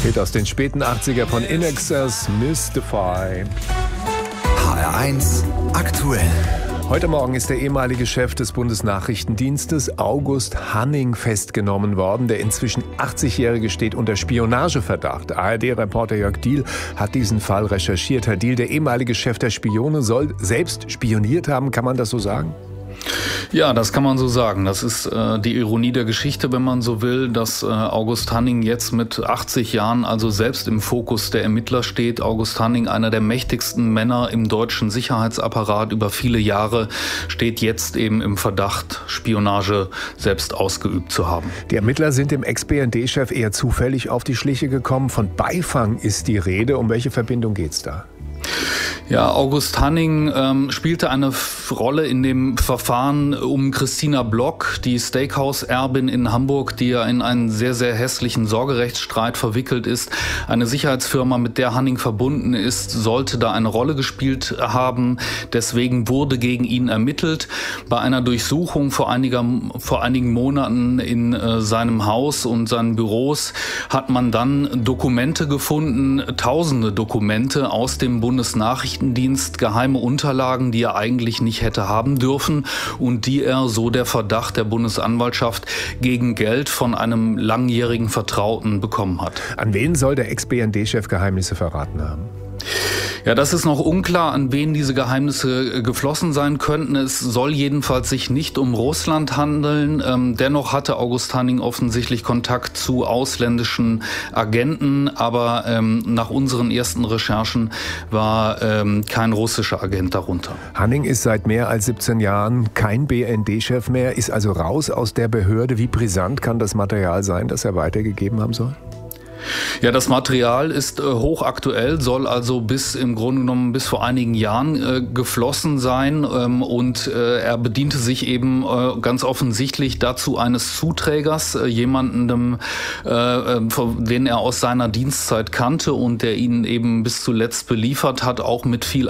Hit aus den späten 80er von INXS, Mystify. HR1 aktuell. Heute Morgen ist der ehemalige Chef des Bundesnachrichtendienstes August Hanning festgenommen worden. Der inzwischen 80-Jährige steht unter Spionageverdacht. ARD-Reporter Jörg Diehl hat diesen Fall recherchiert. Herr Diehl, der ehemalige Chef der Spione soll selbst spioniert haben. Kann man das so sagen? Ja, das kann man so sagen. Das ist die Ironie der Geschichte, wenn man so will, dass August Hanning jetzt mit 80 Jahren also selbst im Fokus der Ermittler steht. August Hanning, einer der mächtigsten Männer im deutschen Sicherheitsapparat über viele Jahre, steht jetzt eben im Verdacht, Spionage selbst ausgeübt zu haben. Die Ermittler sind dem Ex-BND-Chef eher zufällig auf die Schliche gekommen. Von Beifang ist die Rede. Um welche Verbindung geht's da? Ja, August Hanning spielte eine Rolle in dem Verfahren um Christina Block, die Steakhouse-Erbin in Hamburg, die ja in einen sehr, sehr hässlichen Sorgerechtsstreit verwickelt ist. Eine Sicherheitsfirma, mit der Hanning verbunden ist, sollte da eine Rolle gespielt haben. Deswegen wurde gegen ihn ermittelt. Bei einer Durchsuchung vor einigen Monaten in seinem Haus und seinen Büros hat man dann Dokumente gefunden, tausende Dokumente aus dem Bundesnachrichtendienst, geheime Unterlagen, die er eigentlich nicht hätte haben dürfen und die er, so der Verdacht der Bundesanwaltschaft, gegen Geld von einem langjährigen Vertrauten bekommen hat. An wen soll der Ex-BND-Chef Geheimnisse verraten haben? Ja, das ist noch unklar, an wen diese Geheimnisse geflossen sein könnten. Es soll jedenfalls sich nicht um Russland handeln. Dennoch hatte August Hanning offensichtlich Kontakt zu ausländischen Agenten, aber nach unseren ersten Recherchen war kein russischer Agent darunter. Hanning ist seit mehr als 17 Jahren kein BND-Chef mehr, ist also raus aus der Behörde. Wie brisant kann das Material sein, das er weitergegeben haben soll? Ja, das Material ist hochaktuell, soll also im Grunde genommen bis vor einigen Jahren geflossen sein und er bediente sich eben ganz offensichtlich dazu eines Zuträgers, jemandem, den er aus seiner Dienstzeit kannte und der ihn eben bis zuletzt beliefert hat, auch mit viel